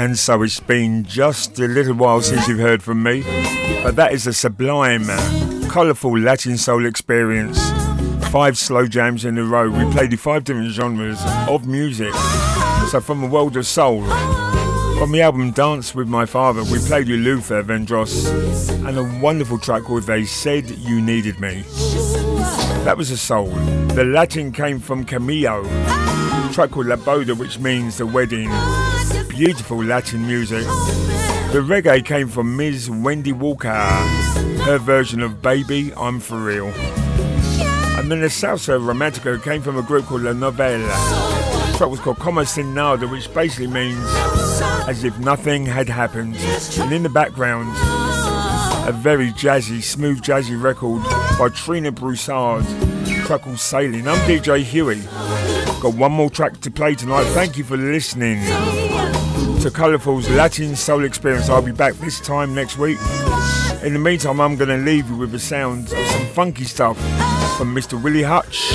And so it's been just a little while since you've heard from me, but that is a sublime, colourful Latin soul experience. 5 slow jams in a row. We played the 5 different genres of music. So from the world of soul, from the album Dance With My Father, we played you Luther Vandross and a wonderful track called They Said You Needed Me. That was a soul. The Latin came from Camillo, a track called La Boda, which means the wedding. Beautiful Latin music. The reggae came from Ms. Wendy Walker, her version of Baby I'm For Real. And then the salsa romantica came from a group called La Novella. The track was called Como Sin Nada, which basically means as if nothing had happened. And in the background, a very jazzy, smooth jazzy record by Trina Broussard, a track called Sailing. I'm DJ Huey. Got one more track to play tonight. Thank you for listening to Colourful's Latin Soul Experience. I'll be back this time next week. In the meantime, I'm going to leave you with the sounds of some funky stuff from Mr. Willie Hutch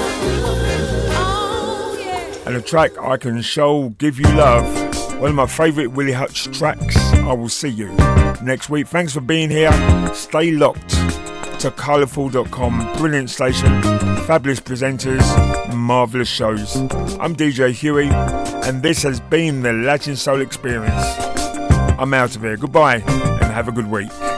and a track I Can Show Give You Love, one of my favourite Willie Hutch tracks. I will see you next week. Thanks for being here. Stay locked to colourful.com. Brilliant station, fabulous presenters, marvellous shows. I'm DJ Huey, and this has been the Latin Soul Experience. I'm out of here. Goodbye and have a good week.